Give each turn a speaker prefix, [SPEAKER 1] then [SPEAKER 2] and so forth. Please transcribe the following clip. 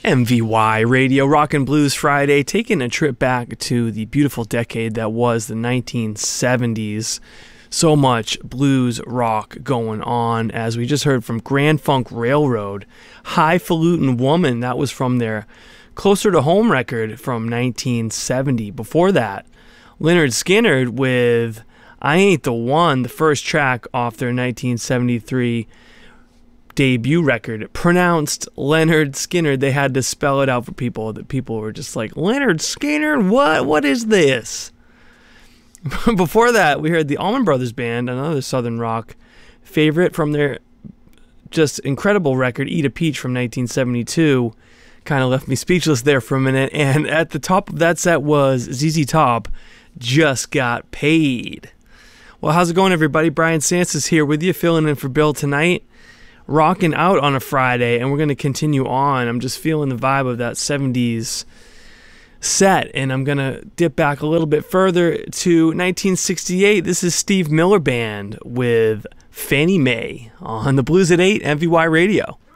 [SPEAKER 1] MVY Radio, Rockin' Blues Friday, taking a trip back to the beautiful decade that was the 1970s. So much blues rock going on, as we just heard from Grand Funk Railroad, Highfalutin Woman. That was from their Closer to Home record from 1970. Before that, Lynyrd Skynyrd with I Ain't the One, the first track off their 1973 debut record, pronounced Lynyrd Skynyrd. They had to spell it out for people. That people were just like, Lynyrd Skynyrd, what is this? Before that, we heard the Allman Brothers Band, another Southern rock favorite from their just incredible record, Eat a Peach from 1972. Kind of left me speechless there for a minute. And at the top of that set was ZZ Top, Just Got Paid. Well, how's it going, everybody? Brian Sansis here with you, filling in for Bill tonight. Rocking out on a Friday, and we're going to continue on. I'm just feeling the vibe of that 70s set, and I'm going to dip back a little bit further to 1968. This is Steve Miller Band with Fannie Mae on the Blues at 8 MVY Radio.